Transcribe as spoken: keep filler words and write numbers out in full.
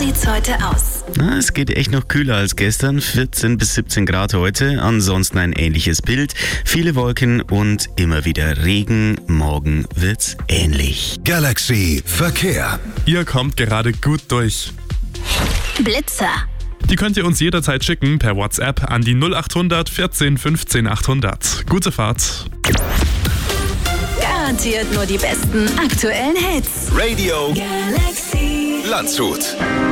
sieht's heute aus? Na, es geht echt noch kühler als gestern, vierzehn bis siebzehn Grad heute, ansonsten ein ähnliches Bild, viele Wolken und immer wieder Regen, morgen wird's ähnlich. Galaxy Verkehr. Ihr kommt gerade gut durch. Blitzer. Die könnt ihr uns jederzeit schicken per WhatsApp an die null acht hundert vierzehn fünfzehn achthundert. Gute Fahrt. Garantiert nur die besten aktuellen Hits. Radio Galaxy. Landshut.